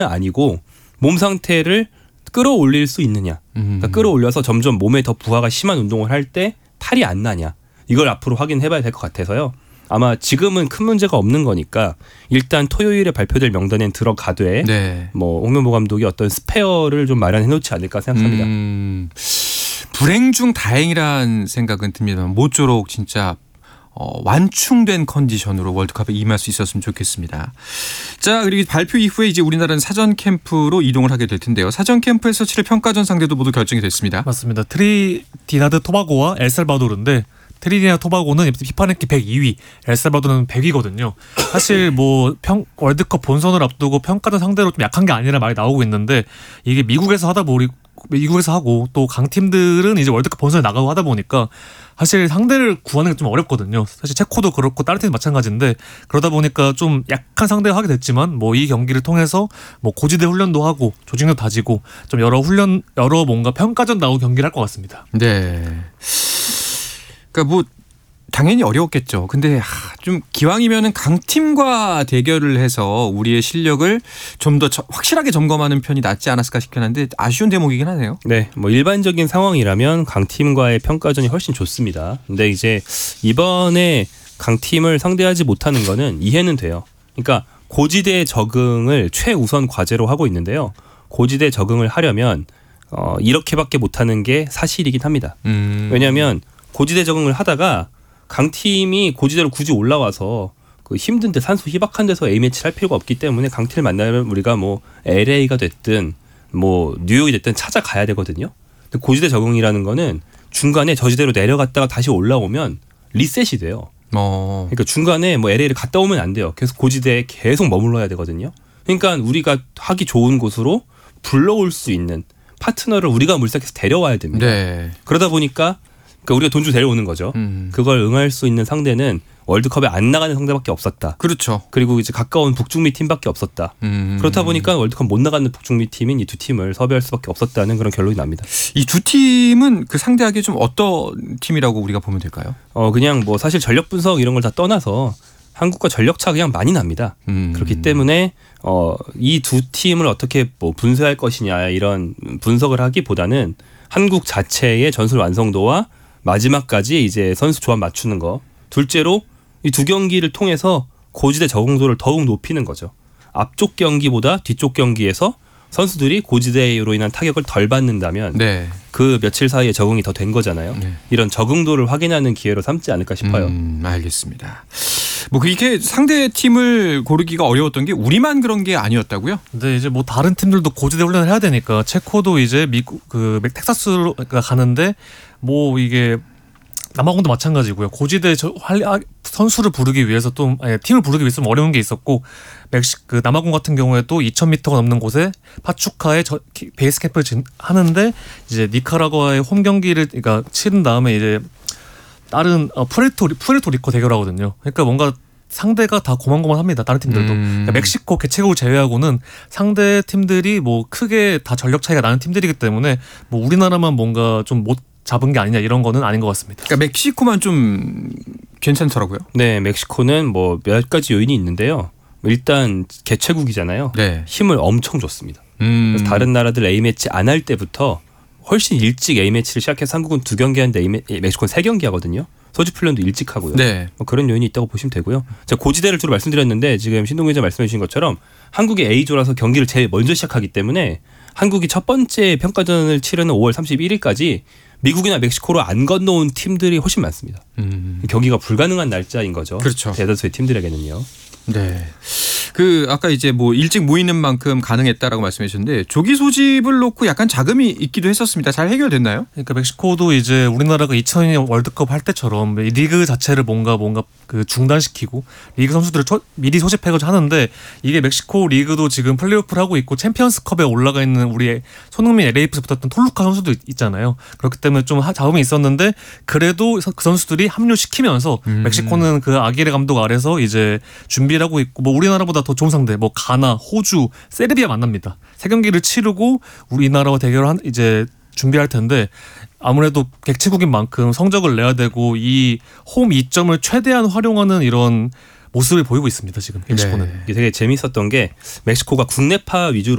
아니고 몸 상태를 끌어올릴 수 있느냐. 그러니까 끌어올려서 점점 몸에 더 부하가 심한 운동을 할 때 탈이 안 나냐. 이걸 앞으로 확인해봐야 될 것 같아서요. 아마 지금은 큰 문제가 없는 거니까 일단 토요일에 발표될 명단엔 들어가되 네. 뭐 홍명보 감독이 어떤 스페어를 좀 마련해 놓지 않을까 생각합니다. 불행 중 다행이란 생각은 듭니다. 모쪼록 진짜 완충된 컨디션으로 월드컵에 임할 수 있었으면 좋겠습니다. 자, 그리고 발표 이후에 이제 우리나라는 사전 캠프로 이동을 하게 될 텐데요. 사전 캠프에서 치를 평가전 상대도 모두 결정이 됐습니다. 맞습니다. 트리니다드 토바고와 엘살바도르인데 트리니다드 토바고는 피파 랭킹 102위, 엘살바도르는 100위거든요. 사실 뭐 월드컵 본선을 앞두고 평가전 상대로 좀 약한 게 아니라 말이 나오고 있는데 이게 미국에서 하고 또 강팀들은 이제 월드컵 본선에 나가고 하다 보니까 사실 상대를 구하는 게 좀 어렵거든요. 사실 체코도 그렇고 다른 팀도 마찬가지인데 그러다 보니까 좀 약한 상대를 하게 됐지만 뭐 이 경기를 통해서 뭐 고지대 훈련도 하고 조직도 다지고 좀 여러 뭔가 평가전 나온 경기를 할 것 같습니다. 네. 그러니까 뭐 당연히 어려웠겠죠. 근데 좀 기왕이면은 강팀과 대결을 해서 우리의 실력을 좀 더 확실하게 점검하는 편이 낫지 않았을까 싶긴 한데 아쉬운 대목이긴 하네요. 네, 뭐 일반적인 상황이라면 강팀과의 평가전이 훨씬 좋습니다. 근데 이제 이번에 강팀을 상대하지 못하는 거는 이해는 돼요. 그러니까 고지대 적응을 최우선 과제로 하고 있는데요. 고지대 적응을 하려면 이렇게밖에 못하는 게 사실이긴 합니다. 왜냐하면 고지대 적응을 하다가 강팀이 고지대로 굳이 올라와서 그 힘든데 산소 희박한 데서 A매치를 할 필요가 없기 때문에 강팀을 만나면 우리가 뭐 LA가 됐든 뭐 뉴욕이 됐든 찾아가야 되거든요. 근데 고지대 적응이라는 거는 중간에 저지대로 내려갔다가 다시 올라오면 리셋이 돼요. 그러니까 중간에 뭐 LA를 갔다 오면 안 돼요. 계속 고지대에 계속 머물러야 되거든요. 그러니까 우리가 하기 좋은 곳으로 불러올 수 있는 파트너를 우리가 물색해서 데려와야 됩니다. 네. 그러다 보니까 그러니까 우리가 돈 주고 데려오는 거죠. 그걸 응할 수 있는 상대는 월드컵에 안 나가는 상대밖에 없었다. 그렇죠. 그리고 이제 가까운 북중미 팀밖에 없었다. 그렇다 보니까 월드컵 못 나가는 북중미 팀인 이 두 팀을 섭외할 수밖에 없었다는 그런 결론이 납니다. 이 두 팀은 그 상대하기 좀 어떤 팀이라고 우리가 보면 될까요? 그냥 뭐 사실 전력 분석 이런 걸 다 떠나서 한국과 전력차 그냥 많이 납니다. 그렇기 때문에 이 두 팀을 어떻게 뭐 분쇄할 것이냐 이런 분석을 하기보다는 한국 자체의 전술 완성도와 마지막까지 이제 선수 조합 맞추는 거. 둘째로 이 두 경기를 통해서 고지대 적응도를 더욱 높이는 거죠. 앞쪽 경기보다 뒤쪽 경기에서 선수들이 고지대로 인한 타격을 덜 받는다면 네. 그 며칠 사이에 적응이 더 된 거잖아요. 네. 이런 적응도를 확인하는 기회로 삼지 않을까 싶어요. 알겠습니다. 뭐 이렇게 상대 팀을 고르기가 어려웠던 게 우리만 그런 게 아니었다고요? 근데 이제 뭐 다른 팀들도 고지대 훈련을 해야 되니까 체코도 이제 미국 텍사스로 가는데 뭐 이게 남아공도 마찬가지고요. 고지대 선수를 부르기 위해서 팀을 부르기 위해서 좀 어려운 게 있었고 남아공 같은 경우에도 2,000m가 넘는 곳에 파추카에 베이스 캠프를 하는데 이제 니카라과의 홈 경기를 그러니까 치른 다음에 이제 다른 푸에르토리코 대결하거든요. 그러니까 뭔가 상대가 다 고만고만합니다. 다른 팀들도. 그러니까 멕시코, 개최국을 제외하고는 상대 팀들이 뭐 크게 다 전력 차이가 나는 팀들이기 때문에 뭐 우리나라만 뭔가 좀 못 잡은 게 아니냐 이런 거는 아닌 것 같습니다. 그러니까 멕시코만 좀 괜찮더라고요. 네, 멕시코는 뭐 몇 가지 요인이 있는데요. 일단 개최국이잖아요. 네. 힘을 엄청 줬습니다. 그래서 다른 나라들 A매치 안 할 때부터 훨씬 일찍 A매치를 시작해서 한국은 2경기 하는데 멕시코는 3경기 하거든요. 소집 훈련도 일찍 하고요. 네. 뭐 그런 요인이 있다고 보시면 되고요. 제가 고지대를 주로 말씀드렸는데 지금 신동규 기자 말씀해 주신 것처럼 한국이 A조라서 경기를 제일 먼저 시작하기 때문에 한국이 첫 번째 평가전을 치르는 5월 31일까지 미국이나 멕시코로 안 건너온 팀들이 훨씬 많습니다. 경기가 불가능한 날짜인 거죠. 그렇죠. 대다수의 팀들에게는요. 네. 아까 이제 뭐 일찍 모이는 만큼 가능했다라고 말씀해 주셨는데 조기 소집을 놓고 약간 자금이 있기도 했었습니다. 잘 해결됐나요? 그러니까 멕시코도 이제 우리나라가 2002년 월드컵 할 때처럼 리그 자체를 뭔가 그 중단시키고 리그 선수들을 미리 소집해가지고 하는데 이게 멕시코 리그도 지금 플레이오프를 하고 있고 챔피언스컵에 올라가 있는 우리의 손흥민 LAFC에서 붙었던 톨루카 선수도 있잖아요. 그렇기 때문에 좀 자금이 있었는데 그래도 그 선수들이 합류시키면서 멕시코는 그 아기레 감독 아래서 이제 준비를 하고 있고 뭐 우리나라보다 더 좋은 상대 뭐 가나, 호주, 세르비아 만납니다. 3경기를 치르고 우리나라와 대결을 이제 준비할 텐데 아무래도 객체국인 만큼 성적을 내야 되고 이 홈 이점을 최대한 활용하는 이런 모습을 보이고 있습니다. 지금 멕시코는. 이게 되게 재밌었던 게 멕시코가 국내파 위주로